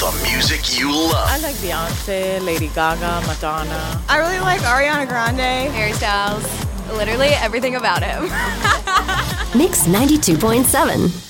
the music you love. I like Beyonce, Lady Gaga, Madonna. I really like Ariana Grande. Harry Styles. Literally everything about him. Mix 92.7.